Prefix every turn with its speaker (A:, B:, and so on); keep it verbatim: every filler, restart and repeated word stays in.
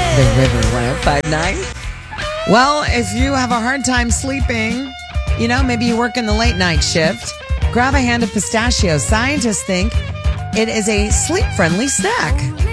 A: The River one oh five point nine. Well, if you have a hard time sleeping, you know, maybe you work in the late night shift, grab a hand of pistachio. Scientists think it is a sleep-friendly snack.